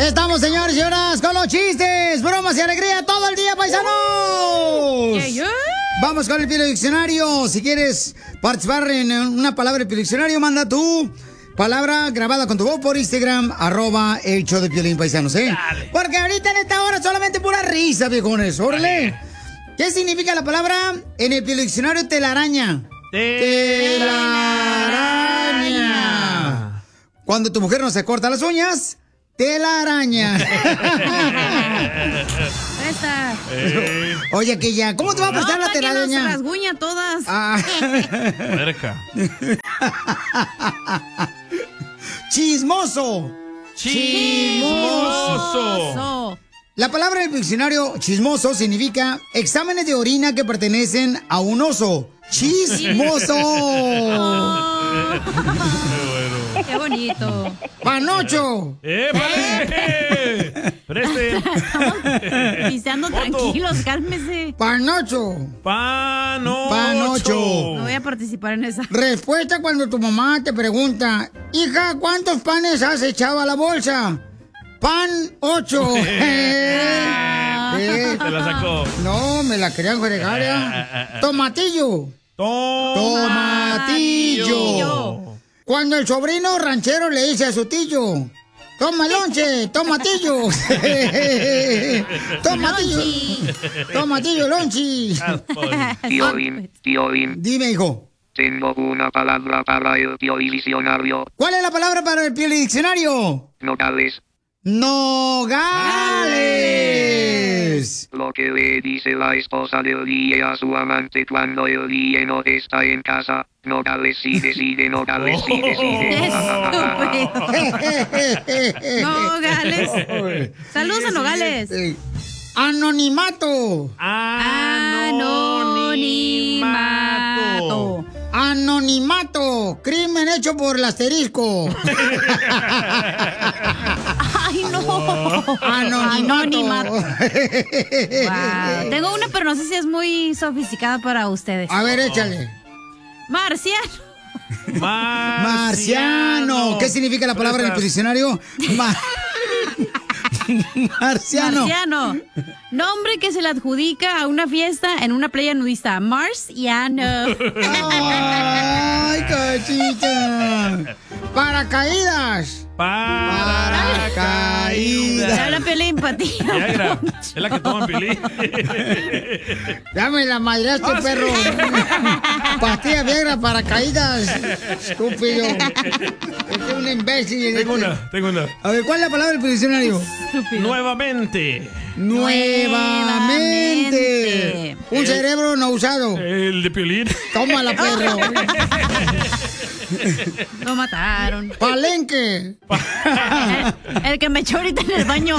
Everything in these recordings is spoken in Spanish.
Estamos, señores y señoras, con los chistes, bromas y alegría todo el día, paisanos. Vamos con el Piolín Diccionario. Si quieres participar en una palabra del Piolín Diccionario, manda tu palabra grabada con tu voz por Instagram, @ el show de Piolín, paisanos, Dale. Porque ahorita en esta hora solamente pura risa, viejones. Órale. ¿Qué significa la palabra en el Piolín Diccionario? Telaraña. Telaraña. Cuando tu mujer no se corta las uñas, telaraña. Oye, que ya, ¿cómo te va a prestar la telaraña? Las rasguña todas. Cerca. Chismoso. Chismoso. La palabra del diccionario chismoso significa exámenes de orina que pertenecen a un oso. Chismoso. Qué bonito. Panocho. ¡Preste! Pisteando tranquilos, cálmese. Panocho. Panocho. No voy a participar en esa. Respuesta cuando tu mamá te pregunta, hija, ¿cuántos panes has echado a la bolsa? Pan 8. Te la sacó. No, me la querían fregar ya. Tomatillo. Tomatillo. Cuando el sobrino ranchero le dice a su tío, toma lonche, tomatillo. Tomatillo. Tomatillo, lonchi. Tío, Dime, hijo. tengo una palabra para el Piolín Diccionario. ¿Cuál es la palabra para el Piolín Diccionario? Nogales. Nogales. Lo que le dice la esposa del día a su amante cuando el día no está en casa. Nogales sí decide, Nogales sí decide. Nogales. Saludos a Nogales. Anonimato. Anonimato. Anonimato. Crimen hecho por el asterisco. Ay, no. Anonimato. Wow. Tengo una, pero no sé si es muy sofisticada para ustedes. A ver, échale. Marciano. Marciano. ¿Qué significa la palabra en el diccionario? Marciano. Marciano. Nombre que se le adjudica a una fiesta en una playa nudista. Marciano. Ay, cachita. Paracaídas. Paracaídas. Habla Piolín, patilla. Viagra. Es la que toma Piolín. Dame la madreaste, perro. Pastilla Viagra, paracaídas. Estúpido. Es un imbécil. Tengo una. A ver, ¿cuál es la palabra del diccionario? Nuevamente. Nuevamente. Un cerebro no usado. El de Piolín. Tómala, perro. Lo mataron. Palenque. El que me echó ahorita en el baño.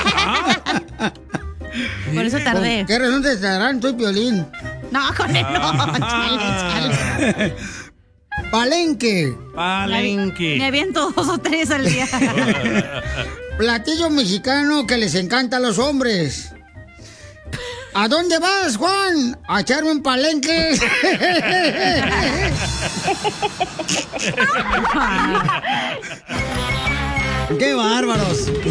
Por eso tardé. ¿Qué razón te estarán? Soy Piolín. No, con él no. Chale. Palenque. Palenque. Me aviento 2 o 3 al día. Platillo mexicano que les encanta a los hombres. ¿A dónde vas, Juan? ¿A echarme un palenque? ¡Qué bárbaros!